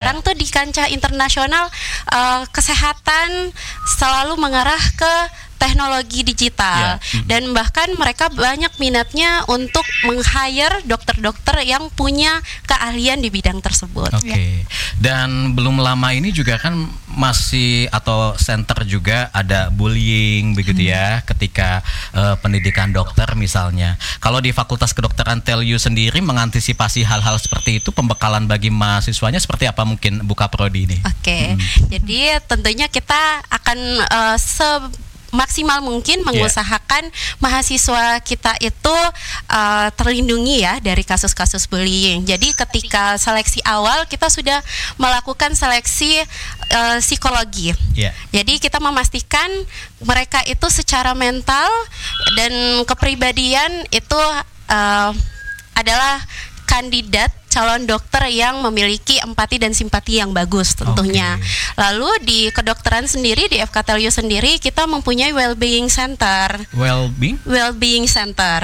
sekarang tuh di kancah internasional kesehatan selalu mengarah ke teknologi digital dan bahkan mereka banyak minatnya untuk meng-hire dokter-dokter yang punya keahlian di bidang tersebut. Dan belum lama ini juga kan masih atau center juga ada bullying begitu ya ketika pendidikan dokter misalnya. Kalau di Fakultas Kedokteran TELU sendiri mengantisipasi hal-hal seperti itu, pembekalan bagi mahasiswanya seperti apa mungkin Bu Kaprodi ini? Jadi tentunya kita akan maksimal mungkin mengusahakan mahasiswa kita itu terlindungi ya dari kasus-kasus bullying. Jadi ketika seleksi awal kita sudah melakukan seleksi psikologi. Jadi kita memastikan mereka itu secara mental dan kepribadian itu adalah kandidat calon dokter yang memiliki empati dan simpati yang bagus tentunya. Lalu di kedokteran sendiri, di FKTLU sendiri kita mempunyai well-being center. Well-being center.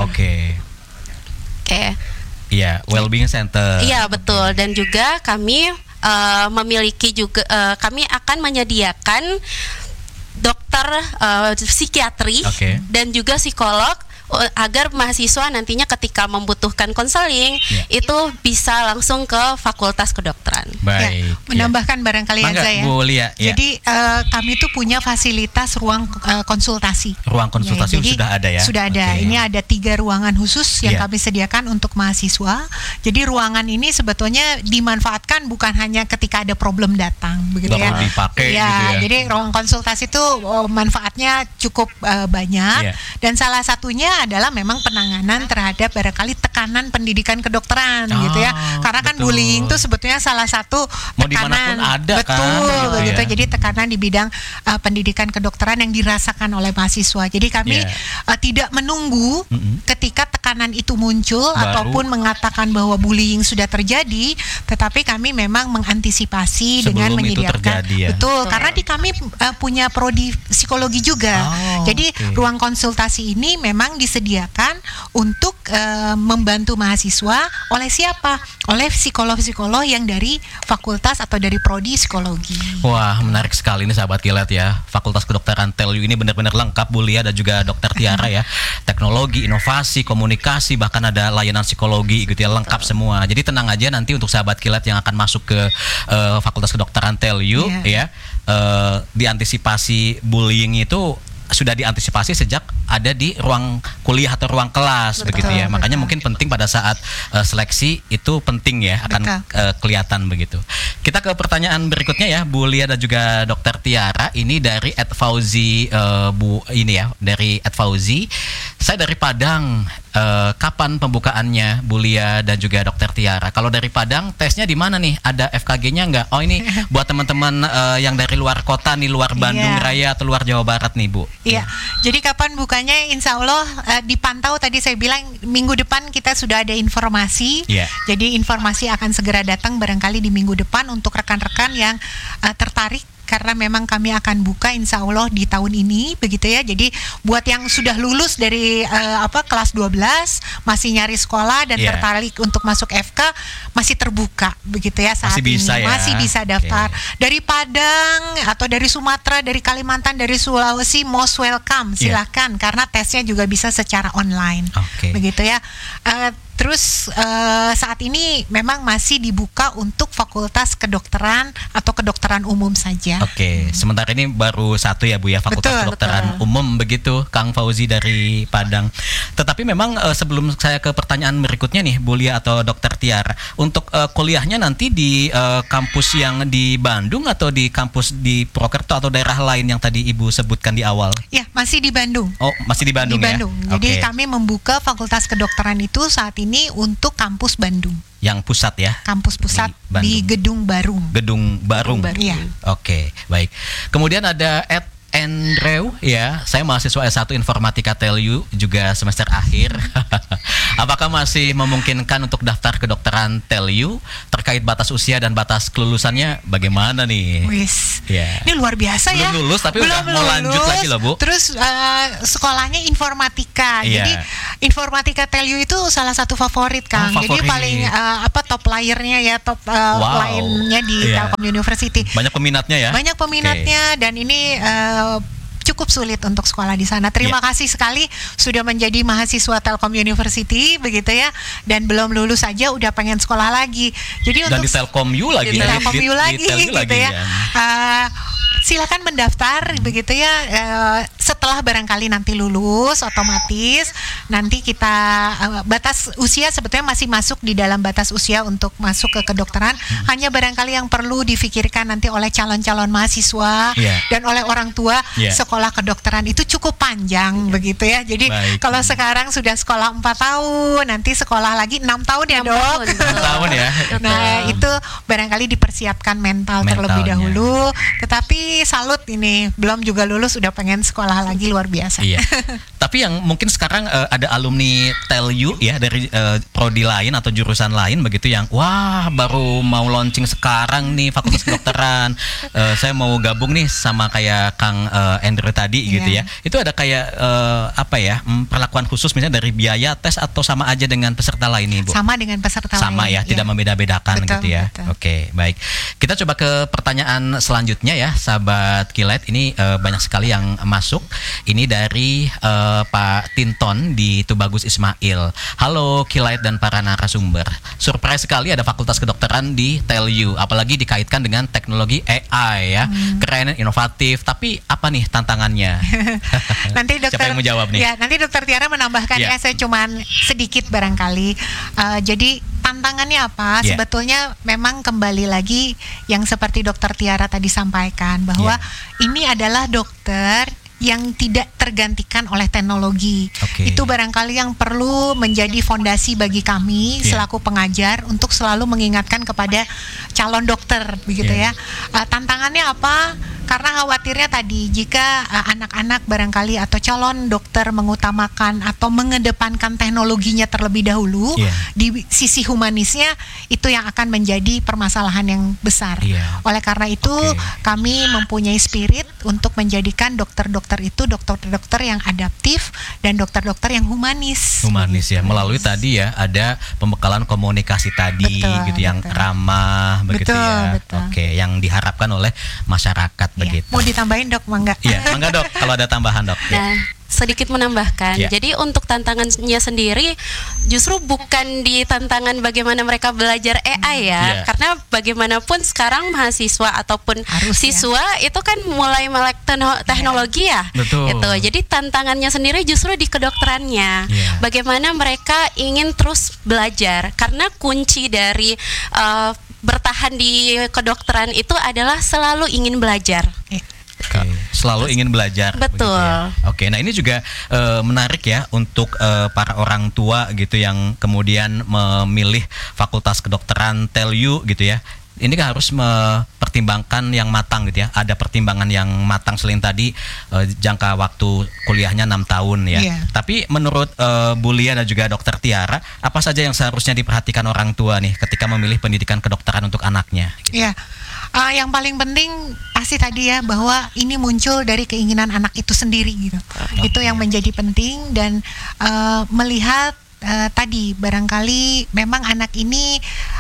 Well-being center. Iya, betul. Dan juga kami memiliki juga kami akan menyediakan dokter psikiatri dan juga psikolog agar mahasiswa nantinya ketika membutuhkan konseling itu bisa langsung ke Fakultas Kedokteran. Menambahkan barangkali aja ya. Bu Lia, Jadi kami tuh punya fasilitas ruang konsultasi. Ruang konsultasi sudah ada ya? Sudah ada. Ini ada 3 ruangan khusus yang kami sediakan untuk mahasiswa. Jadi ruangan ini sebetulnya dimanfaatkan bukan hanya ketika ada problem datang, begitu ya. Dipakai gitu ya. Jadi ruang konsultasi itu manfaatnya cukup banyak dan salah satunya adalah memang penanganan terhadap barangkali tekanan pendidikan kedokteran gitu ya. Karena kan bullying itu sebetulnya salah satu tekanan begitu. Jadi tekanan di bidang pendidikan kedokteran yang dirasakan oleh mahasiswa. Jadi kami tidak menunggu ketika tekanan itu muncul ataupun mengatakan bahwa bullying sudah terjadi, tetapi kami memang mengantisipasi dengan menyediakan karena di kami punya prodi psikologi juga. Jadi ruang konsultasi ini memang disediakan untuk membantu mahasiswa oleh siapa? Oleh psikolog-psikolog yang dari fakultas atau dari prodi psikologi. Wah, menarik sekali ini sahabat kilat ya. Fakultas Kedokteran TELU ini benar-benar lengkap, Bu Lia dan juga Dokter Tiara ya. Teknologi, inovasi, komunikasi, bahkan ada layanan psikologi gitu ya, lengkap semua. Jadi tenang aja nanti untuk sahabat kilat yang akan masuk ke Fakultas Kedokteran TELU diantisipasi bullying itu sudah diantisipasi sejak ada di ruang kuliah atau ruang kelas begitu ya. Makanya mungkin penting pada saat seleksi itu penting ya akan kelihatan begitu. Kita ke pertanyaan berikutnya ya Bu Lia dan juga Dokter Tiara. Ini dari @Fauzi dari @Fauzi. Saya dari Padang. Kapan pembukaannya Bu Lia dan juga Dokter Tiara? Kalau dari Padang tesnya di mana nih? Ada FKG-nya nggak? Oh ini buat teman-teman yang dari luar kota nih, luar Bandung Raya atau luar Jawa Barat nih Bu. Jadi kapan bukanya? Insya Allah dipantau, tadi saya bilang minggu depan kita sudah ada informasi. Jadi informasi akan segera datang barangkali di minggu depan untuk rekan-rekan yang tertarik. Karena memang kami akan buka insya Allah di tahun ini begitu ya. Jadi buat yang sudah lulus dari kelas 12 masih nyari sekolah dan tertarik untuk masuk FK masih terbuka begitu ya saat ini. Masih bisa daftar. Dari Padang atau dari Sumatera, dari Kalimantan, dari Sulawesi, most welcome, silahkan karena tesnya juga bisa secara online. Begitu ya. Terus saat ini memang masih dibuka untuk fakultas kedokteran atau kedokteran umum saja. Sementara ini baru satu ya Bu ya, Fakultas Kedokteran Umum begitu, Kang Fauzi dari Padang. Tetapi memang sebelum saya ke pertanyaan berikutnya nih Bu Lia atau Dokter Tiara, untuk kuliahnya nanti di kampus yang di Bandung atau di kampus di Prokerto atau daerah lain yang tadi Ibu sebutkan di awal? Ya, masih di Bandung. Oh, masih di Bandung ya? Jadi kami membuka Fakultas Kedokteran itu saat ini untuk kampus Bandung. Yang pusat ya? Kampus pusat di Gedung Barung. Gedung Barung. Iya. Baik. Kemudian ada Andrew ya, saya mahasiswa S1 Informatika TELU juga semester akhir. Apakah masih memungkinkan untuk daftar kedokteran TELU? Terkait batas usia dan batas kelulusannya bagaimana nih? Wis. Ya. Ini luar biasa ya. Belum lulus tapi udah mau lanjut lagi loh, Bu. Terus sekolahnya informatika. Iya. Jadi informatika TELU itu salah satu favorit, Kang. Jadi paling top layernya ya, top line-nya di Telkom University. Banyak peminatnya ya. Banyak peminatnya dan ini cukup sulit untuk sekolah di sana. Terima kasih sekali sudah menjadi mahasiswa Telkom University begitu ya, dan belum lulus saja udah pengen sekolah lagi. Jadi dan untuk di Telkom U lagi, di Telkom U lagi gitu ya. Silakan mendaftar begitu ya. Setelah barangkali nanti lulus, otomatis nanti kita batas usia sebetulnya masih masuk di dalam batas usia untuk masuk ke kedokteran. Hanya barangkali yang perlu difikirkan nanti oleh calon-calon mahasiswa dan oleh orang tua, sekolah kedokteran itu cukup panjang begitu ya. Jadi kalau sekarang sudah sekolah 4 tahun, nanti sekolah lagi 6 tahun ya, Dok. 6 tahun ya. Nah, itu barangkali dipersiapkan mental terlebih dahulu. Tetapi salut ini, belum juga lulus udah pengen sekolah lagi, luar biasa. Iya. Tapi yang mungkin sekarang ada alumni TELU ya dari prodi lain atau jurusan lain begitu yang wah baru mau launching sekarang nih Fakultas Kedokteran. Saya mau gabung nih sama kayak Kang Andrew tadi gitu ya. Itu ada kayak perlakuan khusus misalnya dari biaya tes atau sama aja dengan peserta lain nih, Bu? Sama dengan peserta lain. Sama ya, tidak membeda-bedakan gitu ya. Betul. Oke, baik. Kita coba ke pertanyaan selanjutnya ya, sahabat Kilat. Ini banyak sekali yang masuk. Ini dari Pak Tinton di Tubagus Ismail. Halo Kilat dan para narasumber. Surprise sekali ada Fakultas Kedokteran di TELU, apalagi dikaitkan dengan teknologi AI ya. Keren, inovatif. Tapi apa nih tantangannya? Nanti dokter, siapa yang menjawab nih? Ya, nanti Dokter Tiara menambahkan ya, saya cuman sedikit barangkali. Jadi tantangannya apa? Sebetulnya memang kembali lagi yang seperti Dokter Tiara tadi sampaikan bahwa ini adalah dokter yang tidak tergantikan oleh teknologi. Itu barangkali yang perlu menjadi fondasi bagi kami selaku pengajar untuk selalu mengingatkan kepada calon dokter begitu ya. Tantangannya apa? Karena khawatirnya tadi jika anak-anak barangkali atau calon dokter mengutamakan atau mengedepankan teknologinya terlebih dahulu, di sisi humanisnya itu yang akan menjadi permasalahan yang besar. Oleh karena itu kami mempunyai spirit untuk menjadikan dokter-dokter itu dokter-dokter yang adaptif dan dokter-dokter yang humanis. Humanis ya, melalui tadi ya ada pembekalan komunikasi tadi gitu yang ramah begitu ya. Oke, yang diharapkan oleh masyarakat begitu. Mau ditambahin, Dok, mangga? Iya, mangga, Dok, kalau ada tambahan, Dok. Nah, sedikit menambahkan. Jadi untuk tantangannya sendiri justru bukan di tantangan bagaimana mereka belajar AI ya. Karena bagaimanapun sekarang mahasiswa ataupun siswa itu kan mulai melek teknologi ya. Betul. Itu. Jadi tantangannya sendiri justru di kedokterannya. Bagaimana mereka ingin terus belajar. Karena kunci dari bertahan di kedokteran itu adalah selalu ingin belajar. Selalu ingin belajar. Betul. Ya. Oke, nah ini juga menarik ya untuk para orang tua gitu yang kemudian memilih Fakultas Kedokteran TELU gitu ya. Ini kan harus mempertimbangkan yang matang gitu ya. Ada pertimbangan yang matang selain tadi jangka waktu kuliahnya 6 tahun ya. Tapi menurut Bu Lia dan juga Dokter Tiara, apa saja yang seharusnya diperhatikan orang tua nih ketika memilih pendidikan kedokteran untuk anaknya? Gitu. Yang paling penting pasti tadi ya bahwa ini muncul dari keinginan anak itu sendiri gitu. Itu yang menjadi penting dan melihat tadi barangkali memang anak ini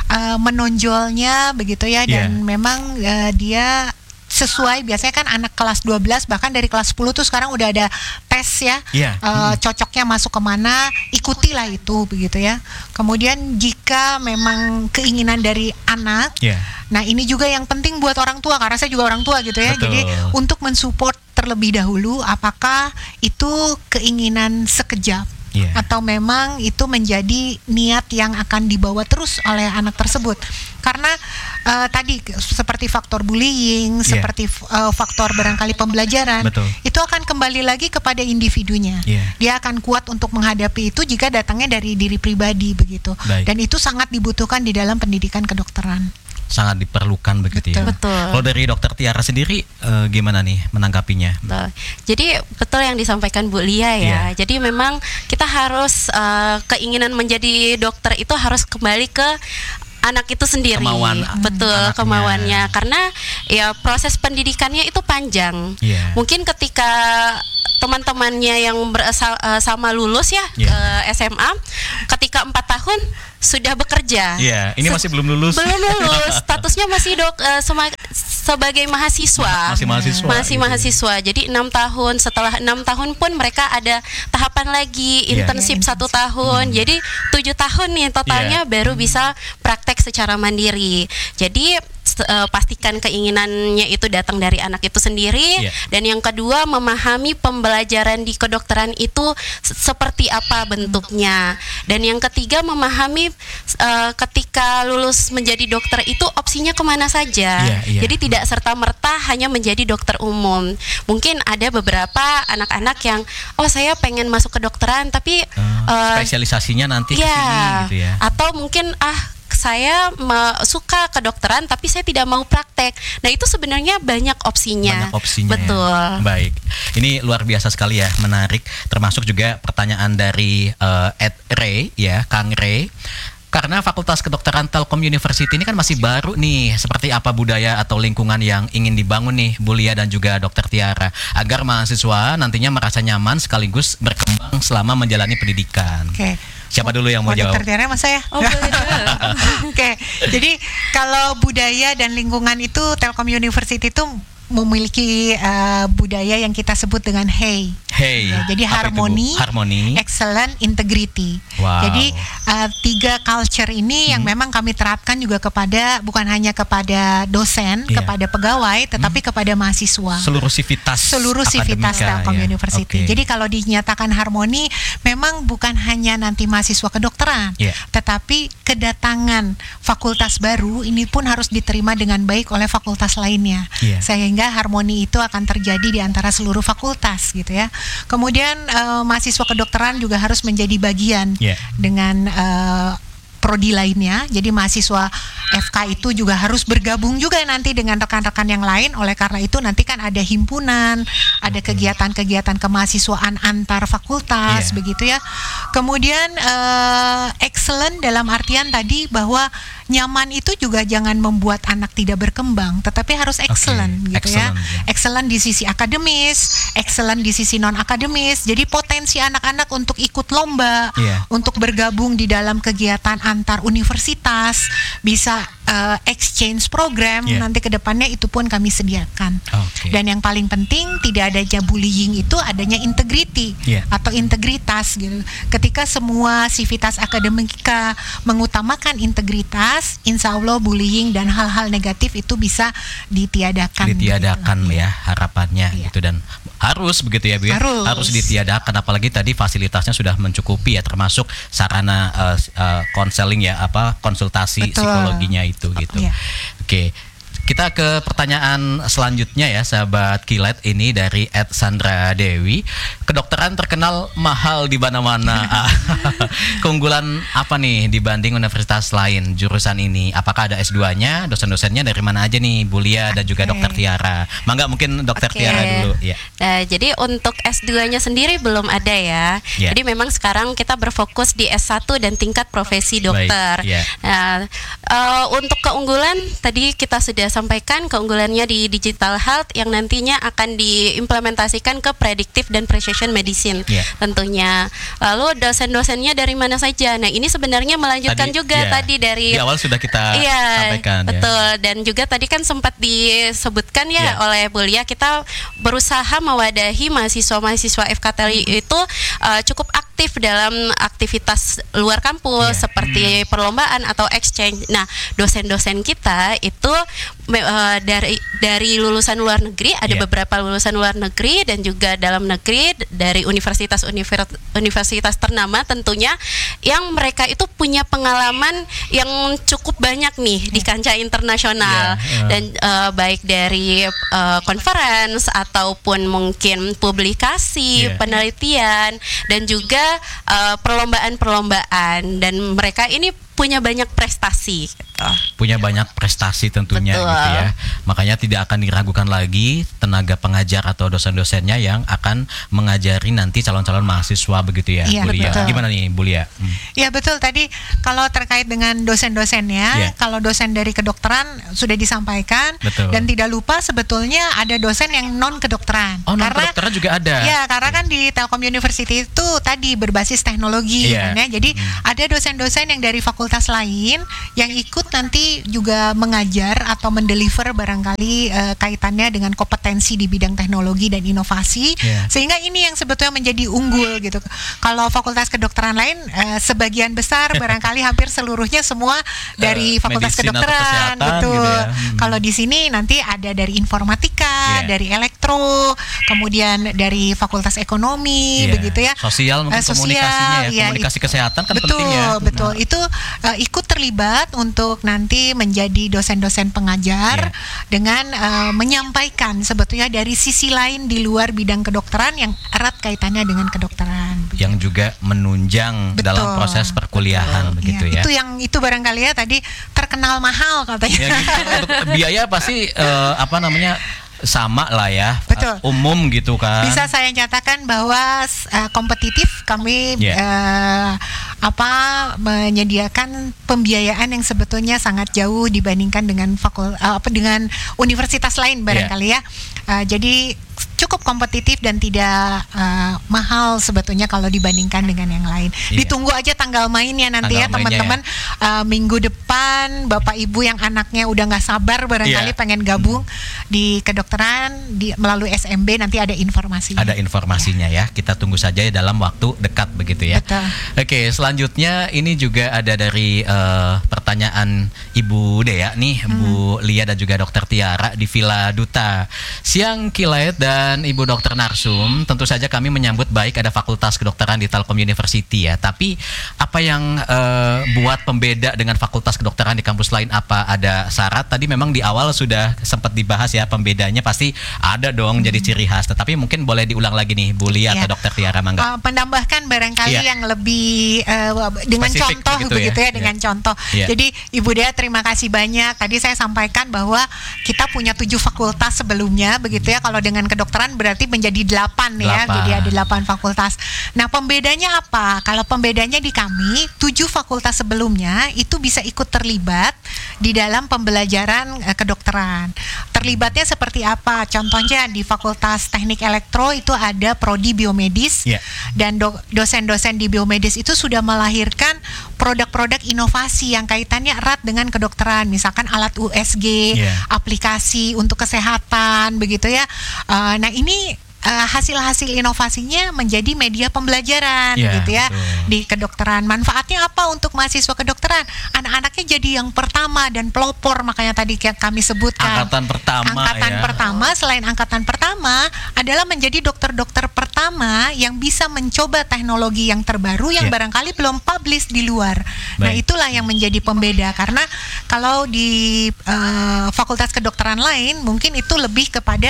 menonjolnya begitu ya dan memang dia sesuai, biasanya kan anak kelas 12 bahkan dari kelas 10 tuh sekarang udah ada tes ya, cocoknya masuk kemana, ikutilah itu begitu ya. Kemudian jika memang keinginan dari anak, nah ini juga yang penting buat orang tua, karena saya juga orang tua gitu ya. Jadi untuk mensupport terlebih dahulu apakah itu keinginan sekejap atau memang itu menjadi niat yang akan dibawa terus oleh anak tersebut. Karena tadi seperti faktor bullying, seperti faktor barangkali pembelajaran, itu akan kembali lagi kepada individunya. Dia akan kuat untuk menghadapi itu jika datangnya dari diri pribadi begitu. Dan itu sangat dibutuhkan di dalam pendidikan kedokteran. sangat diperlukan begitu ya. Betul. Kalau dari Dokter Tiara sendiri gimana nih menanggapinya? Betul. Jadi betul yang disampaikan Bu Lia ya. Jadi memang kita harus keinginan menjadi dokter itu harus kembali ke anak itu sendiri. Betul, kemauannya. Karena ya proses pendidikannya itu panjang. Mungkin ketika teman-temannya yang sama lulus ya SMA, ketika 4 tahun sudah bekerja. Ini masih belum lulus. Belum lulus, statusnya masih sebagai mahasiswa. Masih mahasiswa. Jadi 6 tahun, setelah 6 tahun pun mereka ada tahapan lagi internship 1 tahun. Jadi 7 tahun nih totalnya baru bisa praktek secara mandiri. Jadi pastikan keinginannya itu datang dari anak itu sendiri. Dan yang kedua, memahami pembelajaran di kedokteran itu seperti apa bentuknya. Dan yang ketiga, memahami ketika lulus menjadi dokter itu opsinya kemana saja. Jadi tidak serta-merta hanya menjadi dokter umum. Mungkin ada beberapa anak-anak yang saya pengen masuk kedokteran tapi spesialisasinya nanti ke sini gitu ya. Atau mungkin saya suka kedokteran tapi saya tidak mau praktek. Nah, itu sebenarnya banyak opsinya. Betul. Baik. Ini luar biasa sekali ya, menarik. Termasuk juga pertanyaan dari Ed Ray ya, Kang Ray. Karena Fakultas Kedokteran Telkom University ini kan masih baru nih, seperti apa budaya atau lingkungan yang ingin dibangun nih Bu Lia dan juga Dokter Tiara agar mahasiswa nantinya merasa nyaman sekaligus berkembang selama menjalani pendidikan. Siapa dulu yang mau jawab? Dokter Tiara, mas saya. Jadi kalau budaya dan lingkungan itu Telkom University itu memiliki budaya yang kita sebut dengan HEI. Jadi harmoni, excellent, integrity. Jadi 3 culture ini yang memang kami terapkan juga kepada bukan hanya kepada dosen, kepada pegawai, tetapi kepada mahasiswa. Seluruh sivitas Telkom University. Jadi kalau dinyatakan harmoni, memang bukan hanya nanti mahasiswa kedokteran, tetapi kedatangan fakultas baru ini pun harus diterima dengan baik oleh fakultas lainnya. Sehingga harmoni itu akan terjadi di antara seluruh fakultas gitu ya. Kemudian mahasiswa kedokteran juga harus menjadi bagian dengan prodi lainnya. Jadi mahasiswa FK itu juga harus bergabung juga nanti dengan rekan-rekan yang lain. Oleh karena itu nanti kan ada himpunan, ada kegiatan-kegiatan kemahasiswaan antar fakultas begitu ya. Kemudian excellent dalam artian tadi bahwa nyaman itu juga jangan membuat anak tidak berkembang, tetapi harus excellent gitu ya. Excellent di sisi akademis, excellent di sisi non akademis. Jadi potensi anak-anak untuk ikut lomba, untuk bergabung di dalam kegiatan antar universitas, bisa exchange program nanti ke depannya itu pun kami sediakan. Dan yang paling penting tidak adanya bullying itu adanya integrity atau integritas gitu. Ketika semua sivitas akademika mengutamakan integritas, insya Allah bullying dan hal-hal negatif itu bisa ditiadakan gitu. Ya harapannya gitu, dan harus begitu ya Bu ya, harus ditiadakan, apalagi tadi fasilitasnya sudah mencukupi ya, termasuk sarana konseling konsultasi psikologinya itu gitu. Kita ke pertanyaan selanjutnya ya, sahabat Kilat, ini dari Ed Sandra Dewi. Kedokteran terkenal mahal di mana-mana. Keunggulan apa nih dibanding universitas lain jurusan ini? Apakah ada S2-nya? Dosen-dosennya dari mana aja nih, Bu Lia dan juga Dokter Tiara? Mangga mungkin Dokter Tiara dulu ya. Nah, jadi untuk S2-nya sendiri belum ada ya. Jadi memang sekarang kita berfokus di S1 dan tingkat profesi dokter. Nah, untuk keunggulan tadi kita sudah sampaikan, keunggulannya di digital health yang nantinya akan diimplementasikan ke predictive dan precision medicine tentunya. Lalu dosen-dosennya dari mana saja? Nah, ini sebenarnya melanjutkan tadi dari di awal sudah kita sampaikan. Betul. Dan juga tadi kan sempat disebutkan oleh Bu Lia, kita berusaha mewadahi mahasiswa-mahasiswa FKTLI itu cukup aktif dalam aktivitas luar kampus seperti perlombaan atau exchange. Nah, dosen-dosen kita itu dari lulusan luar negeri, ada beberapa lulusan luar negeri dan juga dalam negeri dari universitas ternama tentunya, yang mereka itu punya pengalaman yang cukup banyak nih di kancah internasional dan baik dari conference ataupun mungkin publikasi, penelitian dan juga perlombaan-perlombaan, dan mereka ini punya banyak prestasi gitu. Punya banyak prestasi tentunya. Betul. Gitu ya. Makanya tidak akan diragukan lagi tenaga pengajar atau dosen-dosennya yang akan mengajari nanti calon-calon mahasiswa begitu ya, Iya, Bu Lia. betul. Gimana nih Bu Lia? Ya betul, tadi kalau terkait dengan dosen-dosennya, kalau dosen dari kedokteran sudah disampaikan. Betul. Dan tidak lupa sebetulnya ada dosen yang non kedokteran. Oh, non kedokteran juga ada. Ya, karena kan di Telkom University itu tadi berbasis teknologi kan ya. Jadi ada dosen-dosen yang dari fakultas lain yang ikut nanti juga mengajar atau mendeliver barangkali kaitannya dengan kompetensi di bidang teknologi dan inovasi, sehingga ini yang sebetulnya menjadi unggul gitu. Kalau fakultas kedokteran lain sebagian besar barangkali hampir seluruhnya semua dari fakultas kedokteran, betul. Gitu ya. Kalau di sini nanti ada dari informatika, dari elektro, kemudian dari fakultas ekonomi, begitu ya. Sosial mungkin komunikasinya ya, komunikasi kesehatan kan betul, penting ya. Betul, itu ikut terlibat untuk nanti menjadi dosen-dosen pengajar dengan menyampaikan sebetulnya dari sisi lain di luar bidang kedokteran yang erat kaitannya dengan kedokteran. Yang juga menunjang dalam proses perkuliahan begitu ya. Itu barangkali ya tadi terkenal mahal katanya. Ya, gitu. Untuk biaya pasti sama lah ya. Betul. Umum gitu kan. Bisa saya nyatakan bahwa kompetitif kami menyediakan pembiayaan yang sebetulnya sangat jauh dibandingkan dengan dengan universitas lain barangkali ya. Jadi cukup kompetitif dan tidak mahal sebetulnya kalau dibandingkan dengan yang lain. Ditunggu aja tanggal mainnya nanti ya teman-teman. Minggu depan Bapak Ibu yang anaknya udah nggak sabar barangkali pengen gabung di kedokteran melalui SMB, nanti ada informasi. Ada informasinya ya. Kita tunggu saja ya dalam waktu dekat begitu ya. Betul. Oke, selanjutnya ini juga ada dari pertanyaan Ibu Dea nih, Bu Lia dan juga Dokter Tiara di Villa Duta. Siang Kilaet dan Ibu Dokter Narsum, tentu saja kami menyambut baik ada Fakultas Kedokteran di Telkom University ya. Tapi apa yang buat pembeda dengan Fakultas Kedokteran di kampus lain? Apa ada syarat? Tadi memang di awal sudah sempat dibahas ya, pembedanya pasti ada dong jadi ciri khas. Tetapi mungkin boleh diulang lagi nih Bu Lia atau Dokter Tiara, mangga. Menambahkan barangkali yang lebih dengan spesifik contoh begitu ya, dengan contoh. Jadi Ibu Dea terima kasih banyak. Tadi saya sampaikan bahwa kita punya 7 fakultas sebelumnya begitu ya. Kalau dengan kedokteran berarti menjadi 8 ya. Jadi ada 8 fakultas. Nah, pembedanya apa? Kalau pembedanya di kami 7 fakultas sebelumnya itu bisa ikut terlibat di dalam pembelajaran kedokteran. Terlibatnya seperti apa? Contohnya di Fakultas Teknik Elektro itu ada prodi biomedis dan dosen-dosen di biomedis itu sudah melahirkan produk-produk inovasi yang kaitannya erat dengan kedokteran, misalkan alat USG, aplikasi untuk kesehatan begitu ya. Nah, ini hasil-hasil inovasinya menjadi media pembelajaran gitu ya di kedokteran. Manfaatnya apa untuk mahasiswa kedokteran? Anak-anaknya jadi yang pertama dan pelopor, makanya tadi kami sebutkan angkatan pertama. Selain angkatan pertama adalah menjadi dokter-dokter pertama yang bisa mencoba teknologi yang terbaru yang barangkali belum publish di luar. Nah, itulah yang menjadi pembeda, karena kalau di fakultas kedokteran lain mungkin itu lebih kepada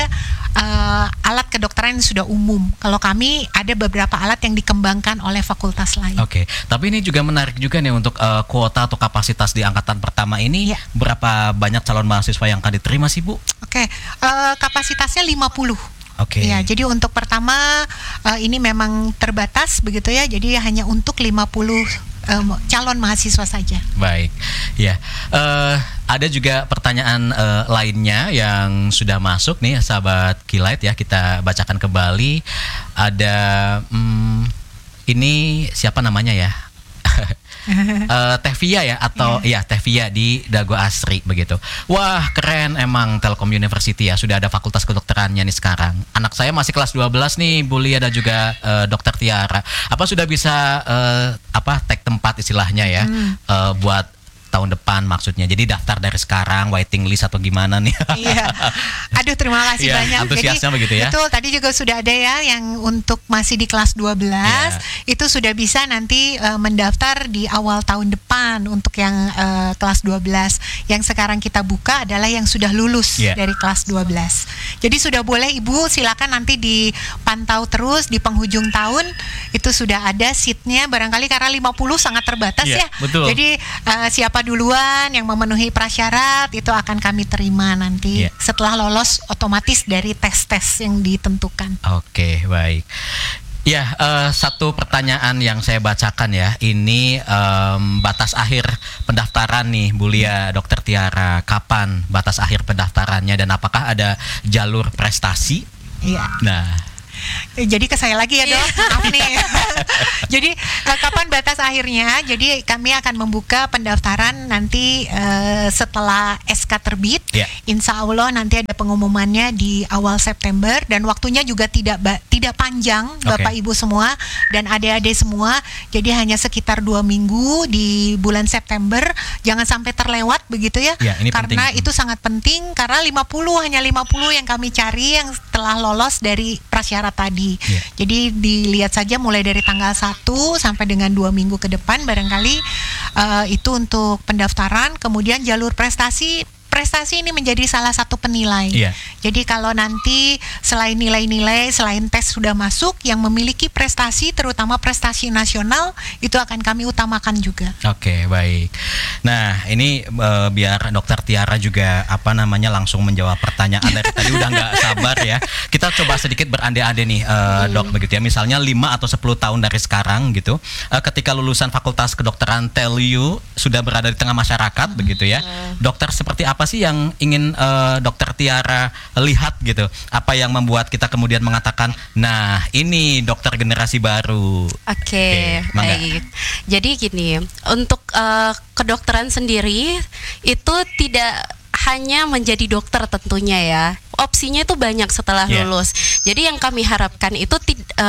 alat kedokteran yang sudah umum. Kalau kami ada beberapa alat yang dikembangkan oleh fakultas lain. Oke, tapi ini juga menarik juga nih untuk kuota atau kapasitas di angkatan pertama ini. Berapa banyak calon mahasiswa yang akan diterima sih, Bu? Oke, kapasitasnya 50. Ya, jadi untuk pertama ini memang terbatas begitu ya. Jadi hanya untuk 50 calon mahasiswa saja. Baik, ya. Ada juga pertanyaan lainnya yang sudah masuk nih, sahabat Kilaet ya. Kita bacakan kembali. Ada ini siapa namanya ya? Tevia ya, atau Tevia di Dago Asri begitu. Wah, keren emang Telkom University ya, sudah ada fakultas kedokterannya nih sekarang. Anak saya masih kelas 12 nih, Bu Lia dan juga Dokter Tiara. Apa sudah bisa take tempat istilahnya ya buat tahun depan maksudnya. Jadi daftar dari sekarang, waiting list atau gimana nih? Iya. Aduh, terima kasih banyak. Antusiasnya begitu ya. Betul, tadi juga sudah ada ya yang untuk masih di kelas 12 itu sudah bisa nanti mendaftar di awal tahun depan untuk yang kelas 12. Yang sekarang kita buka adalah yang sudah lulus dari kelas 12. Jadi sudah boleh Ibu silakan nanti dipantau terus di penghujung tahun itu sudah ada seatnya barangkali karena 50 sangat terbatas ya. Betul. Jadi siapa duluan yang memenuhi prasyarat itu akan kami terima nanti setelah lolos otomatis dari tes-tes yang ditentukan. Oke, baik. Ya, satu pertanyaan yang saya bacakan ya, ini batas akhir pendaftaran nih, Bu Lia, Dokter Tiara, kapan batas akhir pendaftarannya dan apakah ada jalur prestasi? Iya. Nah, jadi ke saya lagi ya Dok, maaf nih. Jadi kapan batas akhirnya? Jadi kami akan membuka pendaftaran nanti setelah SK terbit. Insya Allah nanti ada pengumumannya di awal September dan waktunya juga tidak panjang Bapak Ibu semua dan adik-adik semua. Jadi hanya sekitar 2 minggu di bulan September. Jangan sampai terlewat begitu ya. Ini karena penting. itu sangat penting karena hanya 50 yang kami cari yang telah lolos dari prasyarat tadi. Jadi dilihat saja mulai dari tanggal 1 sampai dengan 2 minggu ke depan barangkali itu untuk pendaftaran. Kemudian jalur prestasi ini menjadi salah satu penilai. Jadi kalau nanti selain nilai-nilai, selain tes sudah masuk, yang memiliki prestasi, terutama prestasi nasional, itu akan kami utamakan juga. Oke, baik. Nah, ini biar Dokter Tiara juga langsung menjawab pertanyaan dari tadi udah nggak sabar ya. Kita coba sedikit berandai-andai nih, Dok, begitu ya. Misalnya 5 atau 10 tahun dari sekarang gitu, ketika lulusan Fakultas Kedokteran TELU sudah berada di tengah masyarakat begitu ya. Dokter seperti apa sih yang ingin Dokter Tiara lihat gitu? Apa yang membuat kita kemudian mengatakan, nah ini dokter generasi baru? Oke, baik. Jadi gini, untuk kedokteran sendiri itu tidak hanya menjadi dokter tentunya ya. Opsinya itu banyak setelah lulus. Jadi yang kami harapkan itu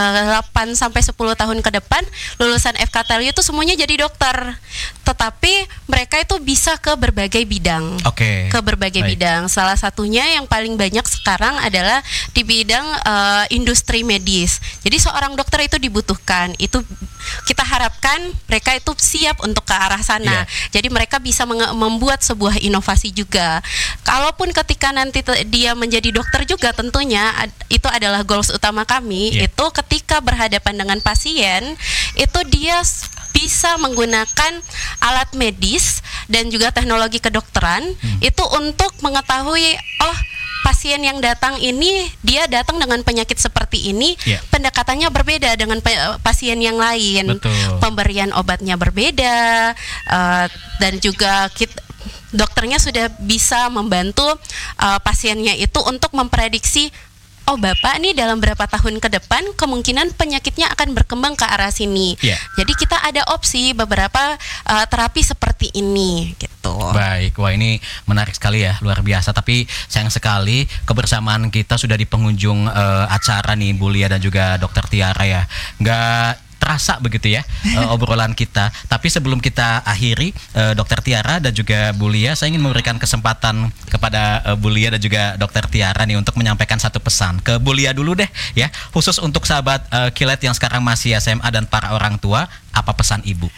8 sampai 10 tahun ke depan lulusan FKTLU itu semuanya jadi dokter. Tetapi mereka itu bisa ke berbagai bidang. Ke berbagai bidang. Salah satunya yang paling banyak sekarang adalah di bidang industri medis. Jadi seorang dokter itu dibutuhkan. Itu kita harapkan mereka itu siap untuk ke arah sana. Jadi mereka bisa membuat sebuah inovasi juga. Kalaupun ketika nanti dia menjadi dokter juga tentunya itu adalah goals utama kami. Itu ketika berhadapan dengan pasien itu dia bisa menggunakan alat medis dan juga teknologi kedokteran itu untuk mengetahui pasien yang datang ini dia datang dengan penyakit seperti ini, pendekatannya berbeda dengan pasien yang lain. Pemberian obatnya berbeda dan juga dokternya sudah bisa membantu pasiennya itu untuk memprediksi, oh Bapak nih dalam berapa tahun ke depan kemungkinan penyakitnya akan berkembang ke arah sini. Jadi kita ada opsi beberapa terapi seperti ini gitu. Baik, wah ini menarik sekali ya, luar biasa. Tapi sayang sekali kebersamaan kita sudah di penghujung acara nih, Bu Lia dan juga Dokter Tiara ya. Nggak terasa begitu ya obrolan kita. Tapi sebelum kita akhiri, Dokter Tiara dan juga Bu Lia, saya ingin memberikan kesempatan kepada Bu Lia dan juga Dokter Tiara nih untuk menyampaikan satu pesan. Ke Bu Lia dulu deh ya, khusus untuk sahabat Kilet yang sekarang masih SMA dan para orang tua, apa pesan Ibu?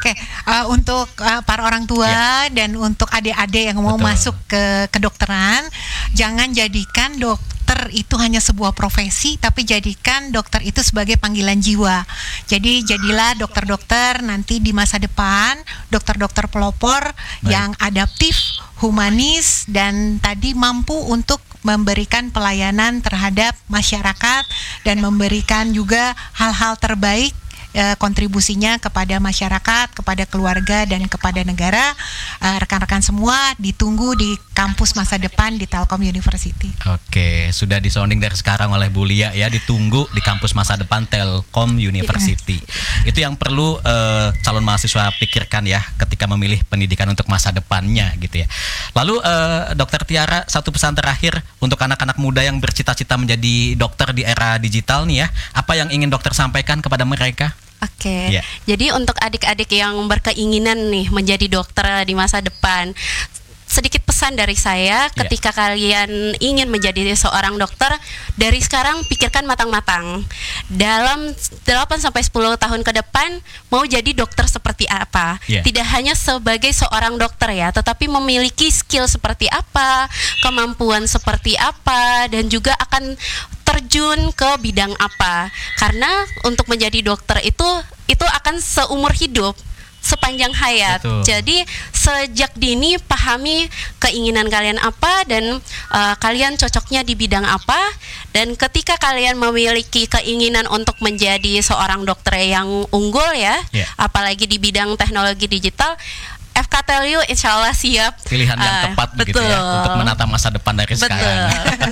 Untuk para orang tua dan untuk adik-adik yang mau masuk ke kedokteran, jangan jadikan dokter itu hanya sebuah profesi, tapi jadikan dokter itu sebagai panggilan jiwa. Jadi jadilah dokter-dokter nanti di masa depan, dokter-dokter pelopor yang adaptif, humanis, dan tadi mampu untuk memberikan pelayanan terhadap masyarakat dan memberikan juga hal-hal terbaik kontribusinya kepada masyarakat, kepada keluarga, dan kepada negara. Rekan-rekan semua ditunggu di kampus masa depan di Telkom University. Oke, sudah disounding dari sekarang oleh Bu Lia ya, ditunggu di kampus masa depan Telkom University. Itu yang perlu calon mahasiswa pikirkan ya ketika memilih pendidikan untuk masa depannya gitu ya. Lalu Dokter Tiara, satu pesan terakhir untuk anak-anak muda yang bercita-cita menjadi dokter di era digital nih ya. Apa yang ingin dokter sampaikan kepada mereka? Oke. Jadi untuk adik-adik yang berkeinginan nih menjadi dokter di masa depan, sedikit pesan dari saya, ketika kalian ingin menjadi seorang dokter, dari sekarang pikirkan matang-matang. Dalam 8-10 tahun ke depan mau jadi dokter seperti apa? Tidak hanya sebagai seorang dokter ya, tetapi memiliki skill seperti apa, kemampuan seperti apa, dan juga akan terjun ke bidang apa. Karena untuk menjadi dokter itu akan seumur hidup, sepanjang hayat. Betul. Jadi sejak dini pahami keinginan kalian apa dan kalian cocoknya di bidang apa, dan ketika kalian memiliki keinginan untuk menjadi seorang dokter yang unggul ya, apalagi di bidang teknologi digital, FKTLU insya Allah siap. Pilihan yang tepat begitu ya untuk menata masa depan dari sekarang.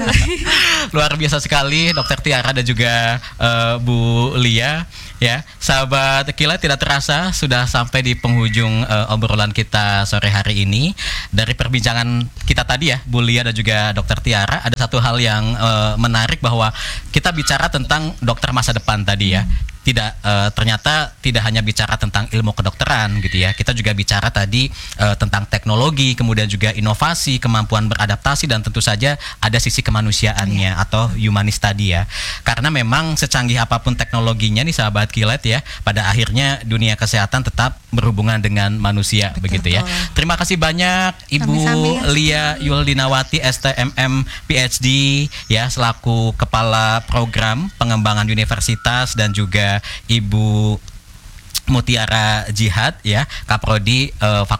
Luar biasa sekali Dokter Tiara dan juga Bu Lia. Ya, sahabat Kilat, tidak terasa sudah sampai di penghujung obrolan kita sore hari ini. Dari perbincangan kita tadi ya, Bu Lia dan juga Dokter Tiara, ada satu hal yang menarik bahwa kita bicara tentang dokter masa depan tadi ya. Ternyata tidak hanya bicara tentang ilmu kedokteran gitu ya. Kita juga bicara tadi tentang teknologi, kemudian juga inovasi, kemampuan beradaptasi, dan tentu saja ada sisi kemanusiaannya atau humanis tadi ya. Karena memang secanggih apapun teknologinya nih sahabat Kilat ya, pada akhirnya dunia kesehatan tetap berhubungan dengan manusia. Begitu ya. Terima kasih banyak Ibu Lia Yuldinawati STMM PhD ya, selaku Kepala Program Pengembangan Universitas, dan juga Ibu Mutiara Jihad ya, Kaprodi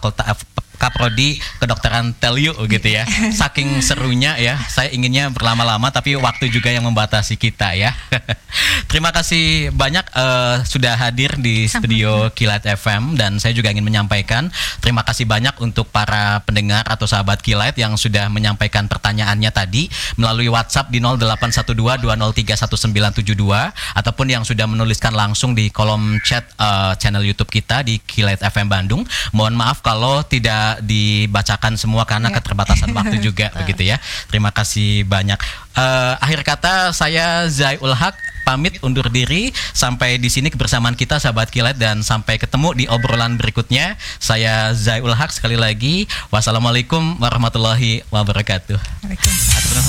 Kaprodi Kedokteran TELU gitu ya. Saking serunya ya, saya inginnya berlama-lama tapi waktu juga yang membatasi kita ya. Terima kasih banyak sudah hadir di studio Kilat FM, dan saya juga ingin menyampaikan terima kasih banyak untuk para pendengar atau sahabat Kilat yang sudah menyampaikan pertanyaannya tadi melalui WhatsApp di 081220311972 ataupun yang sudah menuliskan langsung di kolom chat channel YouTube kita di Kilat FM Bandung. Mohon maaf kalau tidak dibacakan semua karena keterbatasan waktu juga begitu ya. Terima kasih banyak. Akhir kata saya Zai Ul Haq pamit undur diri. Sampai di sini kebersamaan kita sahabat Kilat, dan sampai ketemu di obrolan berikutnya. Saya Zai Ul Haq sekali lagi. Wassalamualaikum warahmatullahi wabarakatuh.